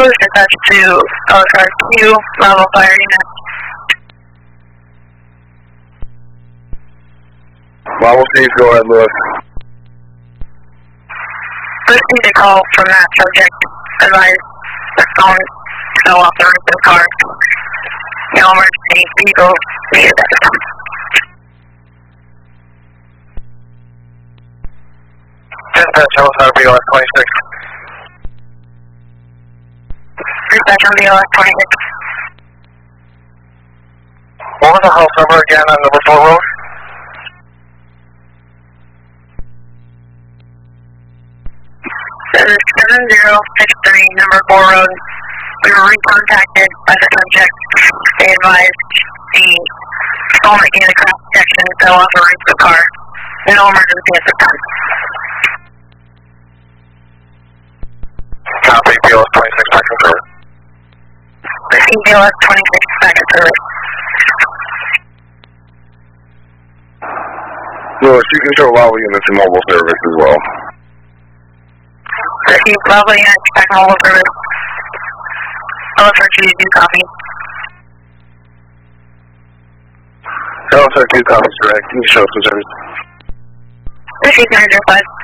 Lewis attached to car Q, level fire unit. Level C, go ahead, Lewis. Received a call from that subject. Advised the phone fell off the roof of the car. No emergency vehicle needed at the time. Dispatch, hello, sir, BLS 26. Dispatch on BLS 26. What was the house number again on number 4 road? This is 7063, number 4 road. We were recontacted by the subject. They advised the phone that gave the crash detection fell off the roof of the car. No emergency at the time. Copy, BLS 26, back and forth. Received BLS 26, back and forth. Lewis, you can show lobby units in mobile service as well. Received lovely and back mobile service. I'll refer to you, copy. Hello, sir, 2 copies direct. Can you show us some service? Received 905.